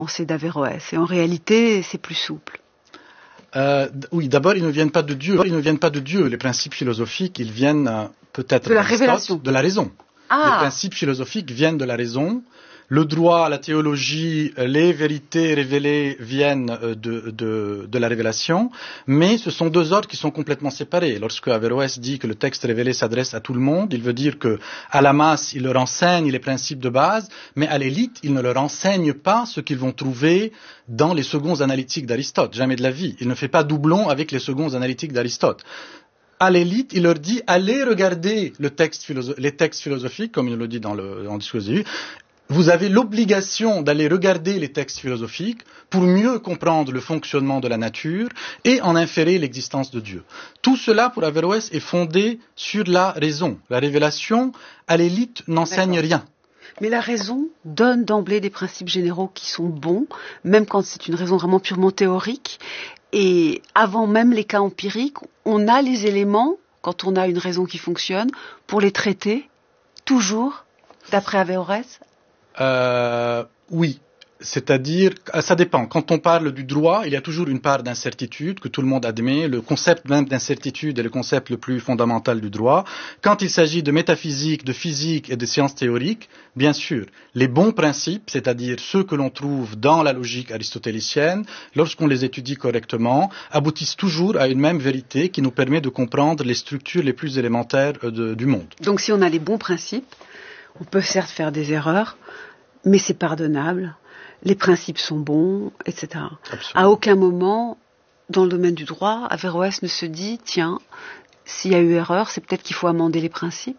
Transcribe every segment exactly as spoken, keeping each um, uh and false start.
pensée d'Averroès. Et en réalité, c'est plus souple. Euh, oui, d'abord, ils ne viennent pas de Dieu. Ils ne viennent pas de Dieu. Les principes philosophiques, ils viennent euh, peut-être de la révélation, de la raison. Ah. Les principes philosophiques viennent de la raison. Le droit, la théologie, les vérités révélées viennent de, de, de la révélation, mais ce sont deux ordres qui sont complètement séparés. Lorsque Averroès dit que le texte révélé s'adresse à tout le monde, il veut dire que à la masse, il leur enseigne les principes de base, mais à l'élite, il ne leur enseigne pas ce qu'ils vont trouver dans les seconds analytiques d'Aristote. Jamais de la vie. Il ne fait pas doublon avec les seconds analytiques d'Aristote. À l'élite, il leur dit, allez regarder le texte philosoph- les textes philosophiques, comme il le dit dans le, dans le discours des vues. Vous avez l'obligation d'aller regarder les textes philosophiques pour mieux comprendre le fonctionnement de la nature et en inférer l'existence de Dieu. Tout cela, pour Averroès, est fondé sur la raison. La révélation, à l'élite, n'enseigne D'accord. rien. Mais la raison donne d'emblée des principes généraux qui sont bons, même quand c'est une raison vraiment purement théorique. Et avant même les cas empiriques, on a les éléments, quand on a une raison qui fonctionne, pour les traiter, toujours, d'après Averroès. Euh, oui, c'est-à-dire, ça dépend. Quand on parle du droit, il y a toujours une part d'incertitude que tout le monde admet. Le concept même d'incertitude est le concept le plus fondamental du droit. Quand il s'agit de métaphysique, de physique et de sciences théoriques, bien sûr, les bons principes, c'est-à-dire ceux que l'on trouve dans la logique aristotélicienne, lorsqu'on les étudie correctement, aboutissent toujours à une même vérité qui nous permet de comprendre les structures les plus élémentaires de, du monde. Donc si on a les bons principes, on peut certes faire des erreurs, mais c'est pardonnable, les principes sont bons, et cetera. Absolument. À aucun moment, dans le domaine du droit, Averroès ne se dit, tiens, s'il y a eu erreur, c'est peut-être qu'il faut amender les principes.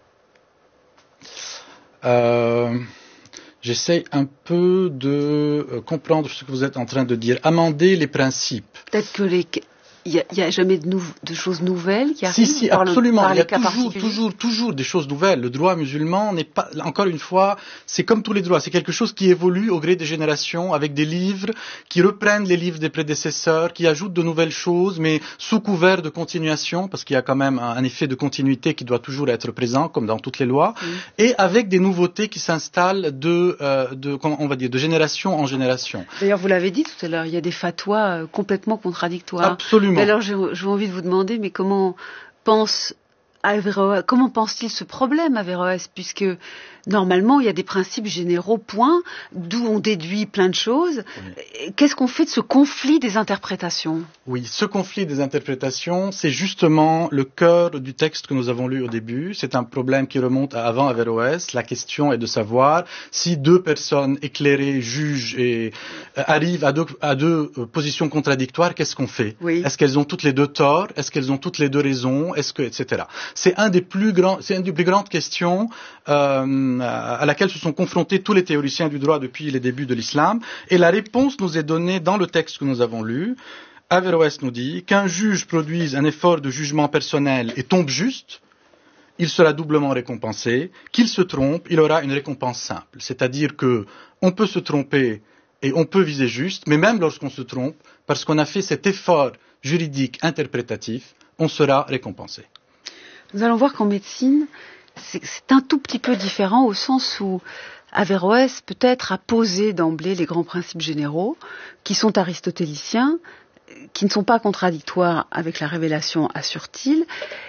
Euh, j'essaie un peu de comprendre ce que vous êtes en train de dire. Amender les principes. Peut-être que les... Il n'y a, a jamais de, nou- de choses nouvelles qui arrivent. Si, si, par absolument. Le, par il y a les cas toujours, toujours, toujours des choses nouvelles. Le droit musulman n'est pas, encore une fois, c'est comme tous les droits. C'est quelque chose qui évolue au gré des générations avec des livres qui reprennent les livres des prédécesseurs, qui ajoutent de nouvelles choses, mais sous couvert de continuation, parce qu'il y a quand même un, un effet de continuité qui doit toujours être présent, comme dans toutes les lois, mmh. et avec des nouveautés qui s'installent de, euh, de, comment on va dire, de génération en génération. D'ailleurs, vous l'avez dit tout à l'heure, il y a des fatwas euh, complètement contradictoires. Absolument. Alors j'ai, j'ai envie de vous demander, mais comment pense Averroès, comment pense-t-il ce problème, Averroès, puisque normalement il y a des principes généraux, point, d'où on déduit plein de choses. Oui. Qu'est-ce qu'on fait de ce conflit des interprétations ? Oui, ce conflit des interprétations, c'est justement le cœur du texte que nous avons lu au début. C'est un problème qui remonte à avant Averroès. La question est de savoir si deux personnes éclairées jugent et euh, arrivent à deux, à deux euh, positions contradictoires, qu'est-ce qu'on fait ? Oui. Est-ce qu'elles ont toutes les deux tort ? Est-ce qu'elles ont toutes les deux raison ? Est-ce que, et cetera. C'est un des plus grands, c'est une des plus grandes questions euh, à laquelle se sont confrontés tous les théoriciens du droit depuis les débuts de l'islam. Et la réponse nous est donnée dans le texte que nous avons lu. Averroès nous dit qu'un juge produise un effort de jugement personnel et tombe juste, il sera doublement récompensé. Qu'il se trompe, il aura une récompense simple. C'est-à-dire que on peut se tromper et on peut viser juste, mais même lorsqu'on se trompe, parce qu'on a fait cet effort juridique interprétatif, on sera récompensé. Nous allons voir qu'en médecine, c'est, c'est un tout petit peu différent au sens où Averroès peut-être a posé d'emblée les grands principes généraux qui sont aristotéliciens, qui ne sont pas contradictoires avec la révélation, assure-t-il,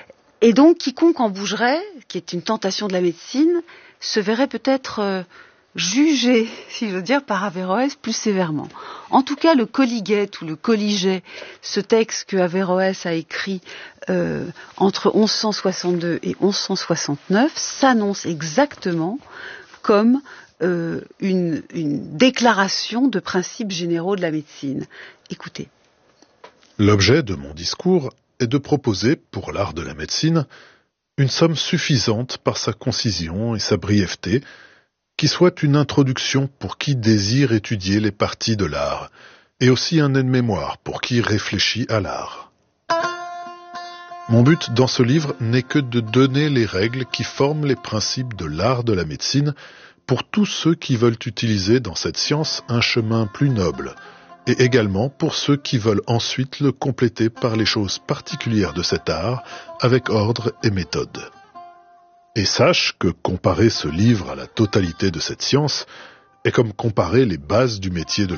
et donc quiconque en bougerait, qui est une tentation de la médecine, se verrait peut-être euh, jugé, si je veux dire, par Averroès plus sévèrement. En tout cas, le Colligette ou le Colliget, ce texte que Averroès a écrit euh, entre onze cent soixante-deux et onze cent soixante-neuf, s'annonce exactement comme euh, une, une déclaration de principes généraux de la médecine. Écoutez. L'objet de mon discours est de proposer, pour l'art de la médecine, une somme suffisante par sa concision et sa brièveté, qui soit une introduction pour qui désire étudier les parties de l'art, et aussi un aide-mémoire pour qui réfléchit à l'art. Mon but dans ce livre n'est que de donner les règles qui forment les principes de l'art de la médecine pour tous ceux qui veulent utiliser dans cette science un chemin plus noble, et également pour ceux qui veulent ensuite le compléter par les choses particulières de cet art, avec ordre et méthode. Et sache que comparer ce livre à la totalité de cette science est comme comparer les bases du métier de